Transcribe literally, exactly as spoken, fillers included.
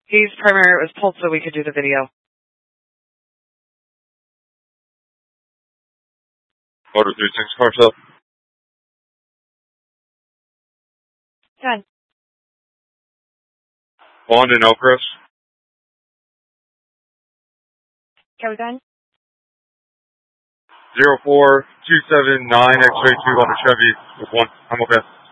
He's primary, it was pulled so we could do the video. Motor three six, car stop. Ten. Bond and Elcrest. Okay, we done? Zero four two seven nine X-ray two on the Chevy with one. I'm okay.